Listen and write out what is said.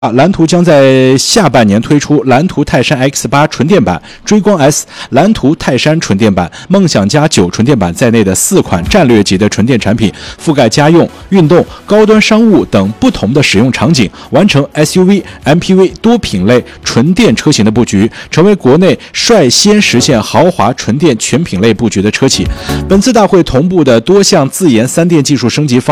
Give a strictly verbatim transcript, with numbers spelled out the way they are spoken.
啊，蓝图将在下半年推出蓝图泰山 X 八 纯电版、追光 S、蓝图泰山纯电版、梦想家九纯电版在内的四款战略级的纯电产品，覆盖家用、运动、高端商务等不同的使用场景，完成 S U V、M P V 多品类纯电车型的布局，成为国内率先实现豪华纯电全品类布局的车企。本次大会同步的多项自研三电技术升级方